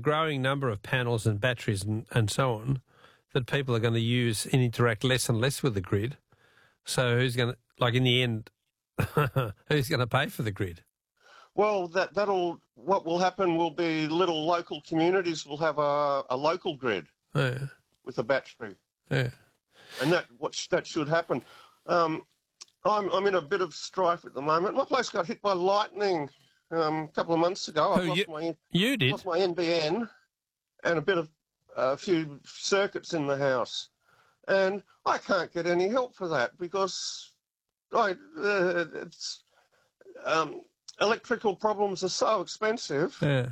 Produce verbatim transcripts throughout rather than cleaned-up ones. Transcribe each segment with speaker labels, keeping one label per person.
Speaker 1: growing number of panels and batteries and, and so on that people are going to use and interact less and less with the grid. So who's going to, like in the end, who's going to pay for the grid?
Speaker 2: Well, that, that'll, what will happen will be little local communities will have a, a local grid
Speaker 1: Yeah.
Speaker 2: with a battery.
Speaker 1: Yeah.
Speaker 2: And that, what, sh- that should happen. Um, I'm, I'm in a bit of strife at the moment. My place got hit by lightning um, a couple of months ago. I
Speaker 1: Who,
Speaker 2: lost
Speaker 1: you,
Speaker 2: my
Speaker 1: you did?
Speaker 2: lost my N B N and a bit of a few circuits in the house, and I can't get any help for that because I, uh, it's um, electrical problems are so expensive.
Speaker 1: Yeah.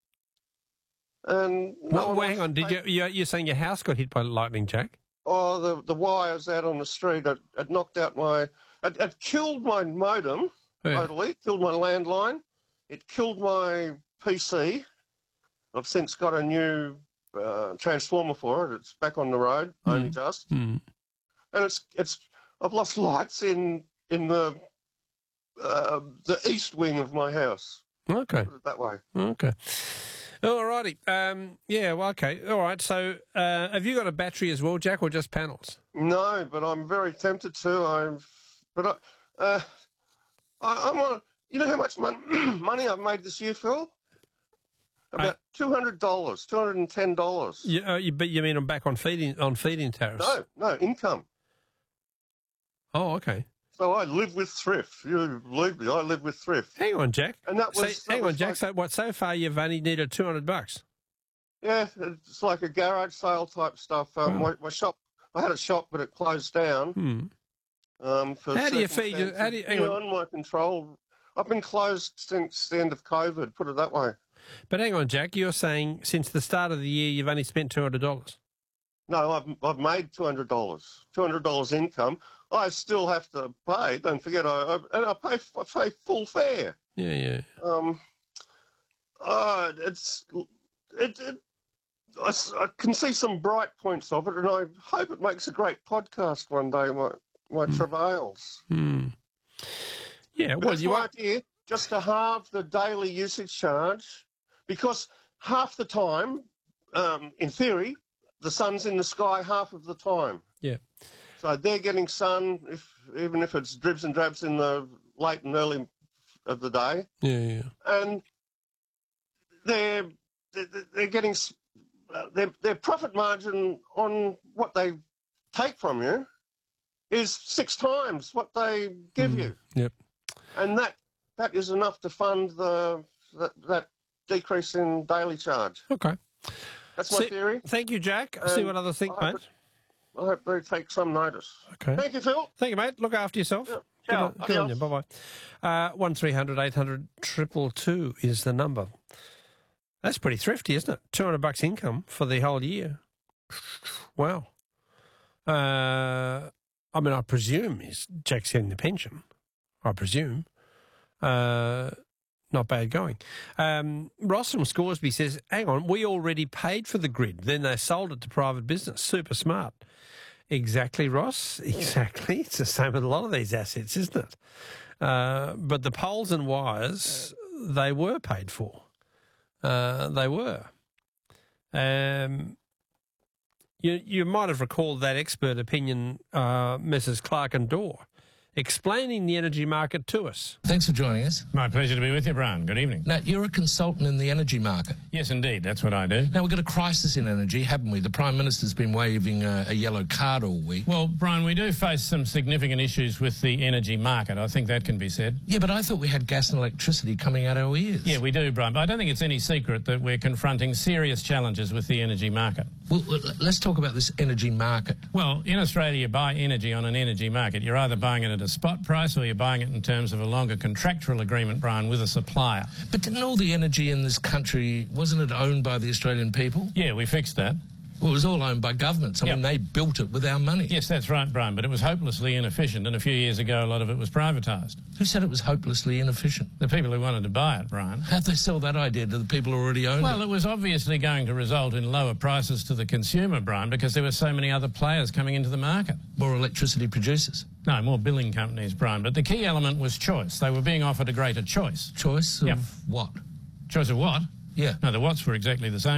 Speaker 2: And no
Speaker 1: Well,
Speaker 2: one
Speaker 1: well, hang
Speaker 2: wants
Speaker 1: on.
Speaker 2: to
Speaker 1: Did
Speaker 2: pay-
Speaker 1: you, you? You're saying your house got hit by lightning, Jack?
Speaker 2: Oh, the the wires out on the street. It, it knocked out my. It, it killed my modem.
Speaker 1: Yeah.
Speaker 2: Totally killed my landline. It killed my P C. I've since got a new uh, transformer for it. It's back on the road,
Speaker 1: Mm.
Speaker 2: only just.
Speaker 1: Mm.
Speaker 2: And it's it's. I've lost lights in in the uh, the east wing of my house.
Speaker 1: Okay.
Speaker 2: Put it that way.
Speaker 1: Okay. All righty. Um, yeah, well, okay. All right. So uh, have you got a battery as well, Jack, or just panels?
Speaker 2: No, but I'm very tempted to. I've but I, uh, I I'm on. You know how much mon- money I've made this year, Phil? About two hundred dollars, two hundred and ten dollars.
Speaker 1: You, uh, you, but you mean I'm back on feeding on feeding tariffs?
Speaker 2: No, no income.
Speaker 1: Oh, okay.
Speaker 2: So I live with thrift. You believe me, I live with thrift.
Speaker 1: Hang on, Jack.
Speaker 2: And that was
Speaker 1: so,
Speaker 2: that
Speaker 1: hang
Speaker 2: was
Speaker 1: on, Jack.
Speaker 2: like-
Speaker 1: So what? So far, you've only needed two hundred bucks.
Speaker 2: Yeah, it's like a garage sale type stuff. Um,
Speaker 1: Wow.
Speaker 2: my, my shop, I had a shop, but it closed down.
Speaker 1: Hmm.
Speaker 2: Um, for
Speaker 1: How do you feed your-
Speaker 2: circumstances
Speaker 1: how do you- hang on.
Speaker 2: beyond my control? I've been closed since the end of COVID. Put it that way.
Speaker 1: But hang on, Jack. You're saying since the start of the year, you've only spent two hundred dollars.
Speaker 2: No, I've I've made two hundred dollars, two hundred dollars income. I still have to pay. Don't forget, I, I and I pay I pay full fare.
Speaker 1: Yeah, yeah.
Speaker 2: Um, uh, it's it. it I, s- I can see some bright points of it, and I hope it makes a great podcast one day. My my travails.
Speaker 1: Hmm. Yeah.
Speaker 2: But
Speaker 1: Well,
Speaker 2: that's
Speaker 1: you
Speaker 2: my
Speaker 1: are.
Speaker 2: idea, just to halve the daily usage charge, because half the time, um, in theory, the sun's in the sky half of the time.
Speaker 1: Yeah.
Speaker 2: So they're getting sun, if even if it's dribs and drabs in the late and early of the day,
Speaker 1: Yeah, yeah.
Speaker 2: and they're they're, they're getting s- uh, their their profit margin on what they take from you is six times what they give
Speaker 1: Mm,
Speaker 2: you,
Speaker 1: Yep.
Speaker 2: and that that is enough to fund the that, that decrease in daily charge.
Speaker 1: Okay.
Speaker 2: That's my
Speaker 1: See-
Speaker 2: theory.
Speaker 1: Thank you, Jack. See
Speaker 2: Um,
Speaker 1: what others think,
Speaker 2: I hope
Speaker 1: mate.
Speaker 2: I hope they take some notice.
Speaker 1: Okay.
Speaker 2: Thank you, Phil.
Speaker 1: Thank you, mate. Look after yourself.
Speaker 2: Yeah.
Speaker 1: Good,
Speaker 2: Ciao.
Speaker 1: on, good on you.
Speaker 2: Adios.
Speaker 1: Bye-bye. Uh, one three hundred eight hundred two two is the number. That's pretty thrifty, isn't it? two hundred bucks income for the whole year. Wow. Uh, I mean, I presume is Jack's getting the pension. I presume. Uh, not bad going. Um, Ross from Scoresby says, hang on, we already paid for the grid. Then they sold it to private business. Super smart. Exactly, Ross. Exactly. It's the same with a lot of these assets, isn't it? Uh, but the poles and wires, they were paid for. Uh, they were. Um, you you might have recalled that expert opinion, uh, Missus Clark and Dorr, explaining the energy market to us.
Speaker 3: Thanks for joining us.
Speaker 4: My pleasure to be with you, Brian. Good evening.
Speaker 3: Now, you're a consultant in the energy market.
Speaker 4: Yes, indeed. That's what I do.
Speaker 3: Now, we've got a crisis in energy, haven't we? The Prime Minister's been waving a, a yellow card all week.
Speaker 4: Well, Brian, we do face some significant issues with the energy market. I think that can be said.
Speaker 3: Yeah, but I thought we had gas and electricity coming out our ears.
Speaker 4: Yeah, we do, Brian. But I don't think it's any secret that we're confronting serious challenges with the energy market.
Speaker 3: Well, well, let's talk about this energy market.
Speaker 4: Well, in Australia, you buy energy on an energy market. You're either buying it at a spot price or you're buying it in terms of a longer contractual agreement, Brian, with a supplier.
Speaker 3: But didn't all the energy in this country, wasn't it owned by the Australian people?
Speaker 4: Yeah, we fixed that.
Speaker 3: Well, it was all owned by governments. I
Speaker 4: Yep.
Speaker 3: mean, they built it with our money.
Speaker 4: Yes, that's right, Brian, but it was hopelessly inefficient, and a few years ago, a lot of it was privatised.
Speaker 3: Who said it was hopelessly inefficient?
Speaker 4: The people who wanted to buy it, Brian.
Speaker 3: How'd they sell that idea to the people who already owned
Speaker 4: Well,
Speaker 3: it?
Speaker 4: it was obviously going to result in lower prices to the consumer, Brian, because there were so many other players coming into the market.
Speaker 3: More electricity producers.
Speaker 4: No, more billing companies, Brian. But the key element was choice. They were being offered a greater choice.
Speaker 3: Choice of
Speaker 4: Yep.
Speaker 3: what?
Speaker 4: Choice of what?
Speaker 3: Yeah.
Speaker 4: No, the whats were exactly the same.